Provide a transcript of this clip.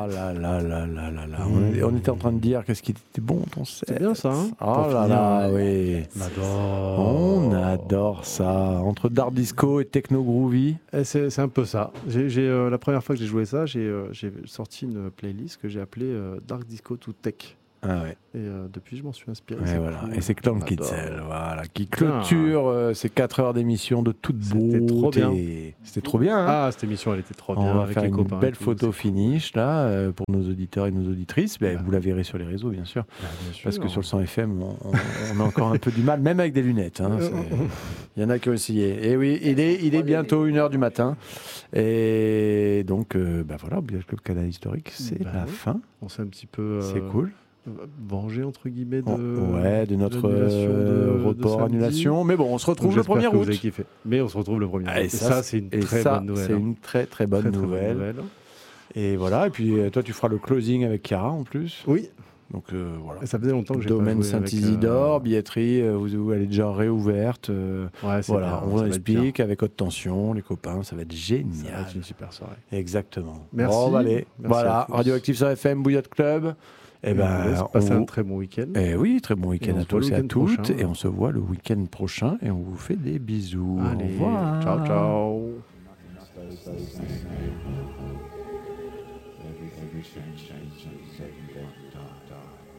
Ah là là là là là là. On était en train de dire qu'est-ce qui était bon ton set. C'est bien ça, hein. Oh là là, oui. On adore. On adore ça. Entre Dark Disco et Techno Groovy. Et c'est un peu ça. La première fois que j'ai joué ça, j'ai sorti une playlist que j'ai appelée Dark Disco to Tech. Ah ouais. Et depuis, je m'en suis inspiré. Et, voilà. Cool. Et c'est Clan On Kitzel, adore. voilà, qui clôture ces 4 heures d'émission de toute C'était beauté. trop bien. C'était trop bien. Hein, Ah, cette émission, elle était trop bien. on va avec faire les une copains belle et tout, photo c'est finish là pour nos auditeurs et nos auditrices. Ben, Ah. vous la verrez sur les réseaux, bien sûr. Ah, bien sûr. Parce que sur le 100 FM, on a encore un peu du mal, même avec des lunettes. Hein, il y en a qui ont essayé. Et oui, il est bientôt 1h du matin. Et donc, ben voilà, Billard Club Canal Historique, c'est la fin. On s'est un petit peu C'est cool. vengé, entre guillemets, de notre l'annulation de report, samedi. annulation. Mais bon, on se retrouve le 1er J'espère que vous avez août. kiffé. Mais on se retrouve le 1er août. Et Et ça, c'est une très bonne nouvelle. C'est une très très bonne Très, très nouvelle. Et voilà, et puis toi tu feras le closing avec Chiara en plus. Oui. Donc voilà. Et ça faisait longtemps que j'ai Domaine pas joué avec, Saint-Isidore, billetterie, elle est déjà réouverte. Ouais, c'est voilà, bien, on vous ça va être explique avec haute tension, les copains, ça va être génial. Ça va être une super soirée. Exactement. Merci. Bon, allez, Merci voilà, à tous. Radioactive sur FM, Bouillotte Club. Et ben, passez un très bon week-end. Eh oui, très bon week-end à tous et à toutes. prochain. Et on se voit le week-end prochain et on vous fait des bisous. Allez, au revoir. ciao, ciao. Every change,